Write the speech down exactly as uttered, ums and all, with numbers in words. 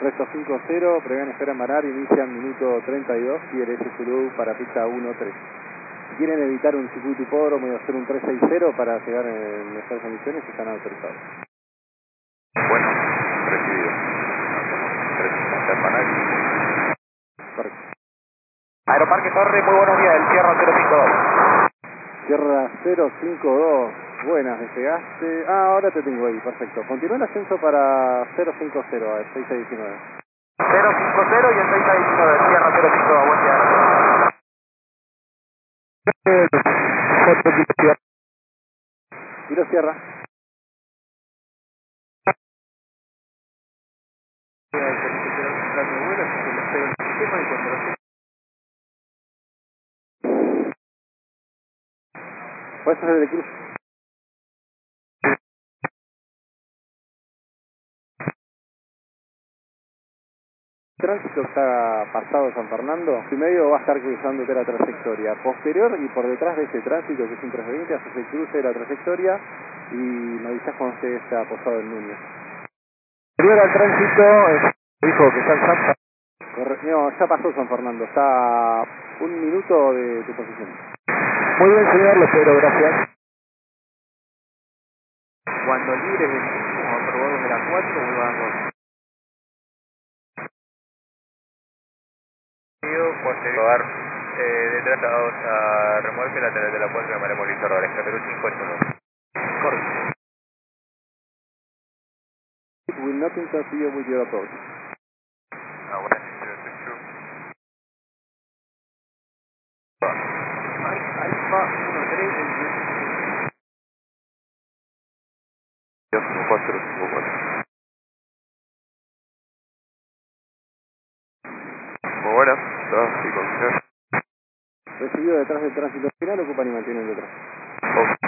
Resto cinco cero, prevean espera Marar, inician minuto treinta y dos, I R S Zulu para pista uno tres. Si quieren evitar un circuito hipódromo y hacer un tres seis cero para llegar en mejores condiciones, están autorizados. Bueno, recibido. tres cincuenta en Manar. Correcto. Aeroparque Torre, muy buenos días, el Sierra cero cinco dos. Sierra cero cinco dos, buenas, despegaste. Ah, ahora te tengo ahí, perfecto. Continúa el ascenso para cero cinco cero, a seis seis nueve. cero cinco cero y el seis seis diecinueve, Sierra cero cinco dos, buen día. Tiro Sierra. Puedes hacer el cruce. El tránsito está pasado de San Fernando, y medio va a estar cruzándote la trayectoria posterior y por detrás de ese tránsito que es un trescientos veinte, haces el cruce de la trayectoria y me avisás cuando usted está posado en Núñez. Posterior al tránsito, eh, dijo que está en Santa. Corre no, ya pasó San Fernando, está a un minuto de tu posición. Muy bien, señor, lo espero, gracias. Cuando libre del mismo, aprobado de la cuatro, vuelva a dos. Posterior, eh, detrás vamos a remolque lateral de la cuatro, llamaremos listo errores, Perú cinco ocho dos. Correcto. It will not interfere with your approach. Ahora sí, cero ocho. Alfa uno tres, cinco cuatro cinco cuatro. Muy buenas, dos, sí, con Recibido detrás del tránsito final, ocupan y mantienen detrás.